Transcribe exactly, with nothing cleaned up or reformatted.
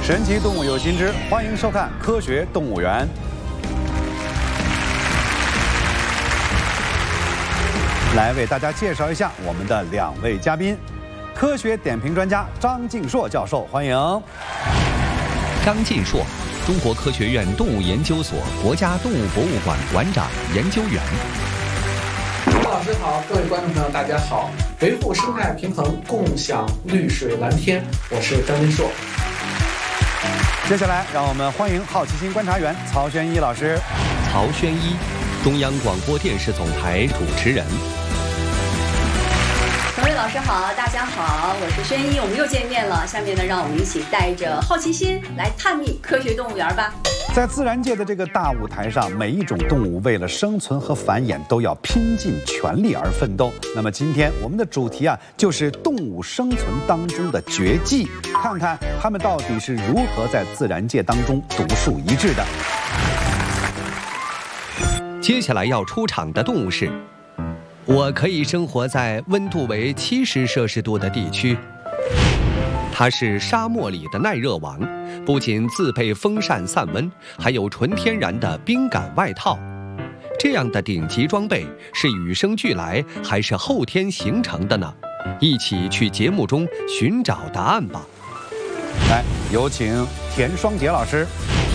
神奇动物有新知，欢迎收看《科学动物园》。来为大家介绍一下我们的两位嘉宾，科学点评专家张晋硕教授，欢迎。 张晋硕，中国科学院动物研究所国家动物博物馆馆长、研究员。 朱老师好，各位观众朋友大家好。维护生态平衡，共享绿水蓝天，我是张晋硕。 接下来，让我们欢迎好奇心观察员曹轩一老师。 曹轩一，中央广播电视总台主持人。 各位老师好，大家好，我是轩一，我们又见面了。下面呢，让我们一起带着好奇心来探秘科学动物园吧。 在自然界的这个大舞台上，每一种动物为了生存和繁衍，都要拼尽全力而奋斗。那么今天我们的主题啊，就是动物生存当中的绝技，看看它们到底是如何在自然界当中独树一帜的。 接下来要出场的动物是，我可以生活在温度为七十摄氏度的地区。它是沙漠里的耐热王，不仅自备风扇散温，还有纯天然的冰感外套。这样的顶级装备是与生俱来还是后天形成的呢？一起去节目中寻找答案吧。 来，有请田双杰老师。